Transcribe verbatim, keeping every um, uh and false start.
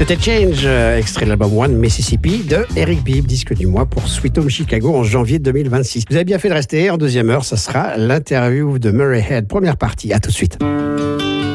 C'était Change, euh, extrait de l'album One Mississippi de Eric Bibb, disque du mois pour Sweet Home Chicago en janvier deux mille vingt-six. Vous avez bien fait de rester. En deuxième heure, ça sera l'interview de Murray Head. Première partie. À tout de suite.